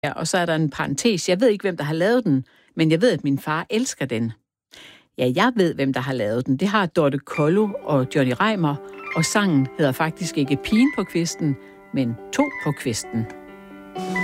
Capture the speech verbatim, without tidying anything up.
Ja, og så er der en parentes. Jeg ved ikke, hvem der har lavet den, men jeg ved, at min far elsker den. Ja, jeg ved, hvem der har lavet den. Det har Dorte Kollo og Johnny Reimer, og sangen hedder faktisk ikke Pigen på kvisten, men To på kvisten.